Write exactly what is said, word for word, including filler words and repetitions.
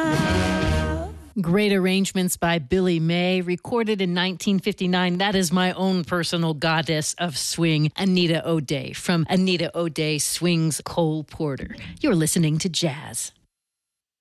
Great arrangements by Billy May, recorded in nineteen fifty-nine. That is my own personal goddess of swing, Anita O'Day, from Anita O'Day Swings Cole Porter. You're listening to Jazz.